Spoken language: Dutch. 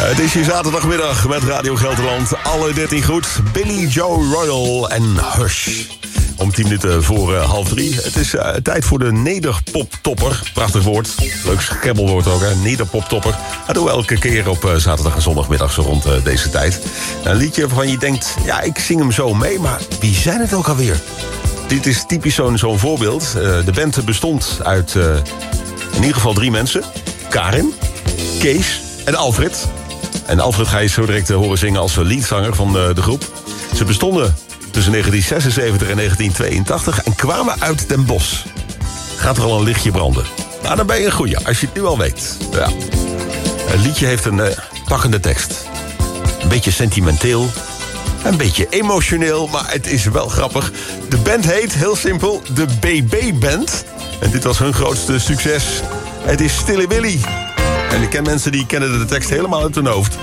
Het is hier zaterdagmiddag met Radio Gelderland. Alle 13 goed. Billy Joe Royal en Hush. Om 10 minuten voor 2:30. Het is tijd voor de nederpoptopper. Prachtig woord. Leuk skebbelwoord ook, hè. Nederpoptopper. Dat doen we elke keer op zaterdag en zondagmiddag zo rond deze tijd. Een liedje waarvan je denkt, ja, ik zing hem zo mee, maar wie zijn het ook alweer? Dit is typisch zo'n voorbeeld. De band bestond uit in ieder geval 3 mensen. Karin, Kees en Alfred. En Alfred ga je zo direct horen zingen als leadzanger van de groep. Ze bestonden tussen 1976 en 1982 en kwamen uit Den Bosch. Gaat er al een lichtje branden? Nou, dan ben je een goeie, als je het nu al weet. Ja. Het liedje heeft een pakkende tekst. Een beetje sentimenteel. Een beetje emotioneel, maar het is wel grappig. De band heet, heel simpel, de BB Band. En dit was hun grootste succes. Het is Stille Willy. En ik ken mensen die kennen de tekst helemaal uit hun hoofd.